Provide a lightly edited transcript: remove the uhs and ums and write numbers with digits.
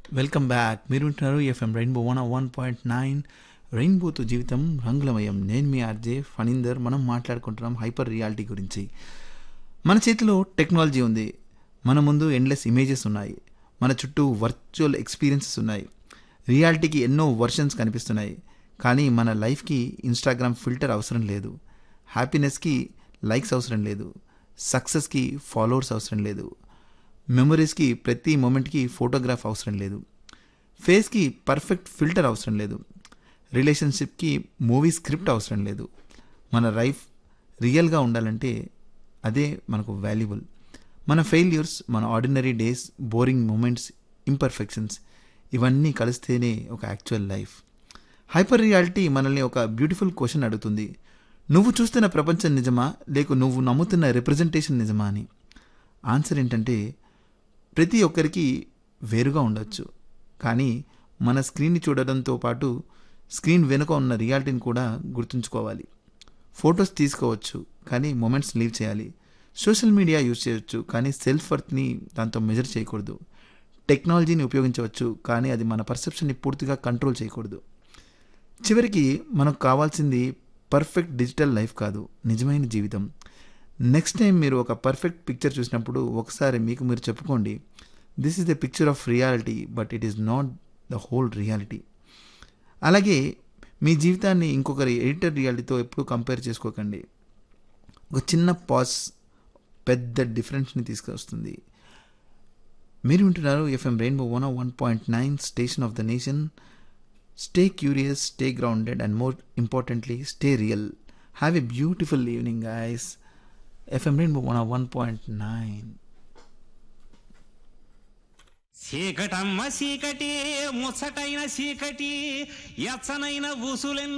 Welcome back. మీరు వింటున్నారు FM rainbow 101.9 రెయిన్బోతో జీవితం రంగులమయం. నేను మీ ఆర్జే ఫణీందర్. మనం మాట్లాడుకుంటున్నాం హైపర్ రియాలిటీ గురించి. మన చేతిలో టెక్నాలజీ ఉంది. మన ముందు ఎండ్లెస్ ఇమేజెస్ ఉన్నాయి. మన చుట్టూ వర్చువల్ ఎక్స్పీరియన్సెస్ ఉన్నాయి. రియాలిటీకి ఎన్నో వర్షన్స్ కనిపిస్తున్నాయి. కానీ మన లైఫ్కి ఇన్స్టాగ్రామ్ ఫిల్టర్ అవసరం లేదు. హ్యాపీనెస్కి లైక్స్ అవసరం లేదు. సక్సెస్కి ఫాలోవర్స్ అవసరం లేదు. మెమరీస్కి ప్రతి మూమెంట్కి ఫోటోగ్రాఫ్ అవసరం లేదు. ఫేస్కి పర్ఫెక్ట్ ఫిల్టర్ అవసరం లేదు. రిలేషన్షిప్కి మూవీ స్క్రిప్ట్ అవసరం లేదు. మన లైఫ్ రియల్గా ఉండాలంటే అదే మనకు వాల్యుబుల్. మన ఫెయిల్యూర్స్, మన ordinary days, boring moments, imperfections ఇవన్నీ కలిస్తేనే ఒక యాక్చువల్ లైఫ్. హైపర్ రియాలిటీ మనల్ని ఒక బ్యూటిఫుల్ క్వశ్చన్ అడుగుతుంది. నువ్వు చూస్తున్న ప్రపంచం నిజమా, లేక నువ్వు నమ్ముతున్న రిప్రజెంటేషన్ నిజమా అని. ఆన్సర్ ఏంటంటే ప్రతి ఒక్కరికి వేరుగా ఉండొచ్చు. కానీ మన స్క్రీన్ని చూడడంతో పాటు స్క్రీన్ వెనుక ఉన్న రియాలిటీని కూడా గుర్తుంచుకోవాలి. ఫొటోస్ తీసుకోవచ్చు, కానీ మూమెంట్స్ లీవ్ చేయాలి. సోషల్ మీడియా యూజ్ చేయవచ్చు, కానీ సెల్ఫ్ వర్త్ని దాంతో మెజర్ చేయకూడదు. టెక్నాలజీని ఉపయోగించవచ్చు, కానీ అది మన పర్సెప్షన్ని పూర్తిగా కంట్రోల్ చేయకూడదు. చివరికి మనకు కావాల్సింది పర్ఫెక్ట్ డిజిటల్ లైఫ్ కాదు, నిజమైన జీవితం. నెక్స్ట్ టైం మీరు ఒక పర్ఫెక్ట్ పిక్చర్ చూసినప్పుడు ఒకసారి మీకు మీరు చెప్పుకోండి, this is the picture of reality, but it is not the whole reality. అలాగే మీ జీవితాన్ని ఇంకొకరి ఎడిటర్ రియాలిటీతో ఎప్పుడూ కంపేర్ చేసుకోకండి. ఒక చిన్న పాజ్ పెద్ద డిఫరెన్స్ని తీసుకొస్తుంది. మీరు వింటున్నారు FM rainbow 101.9 station of the nation. Stay curious, stay grounded, and more importantly stay real. Have a beautiful evening guys. FM rainbow 101.9. చీకటమ్మ చీకటి, ముచ్చటైన చీకటి, ఎచ్చనైన ఉసులెన్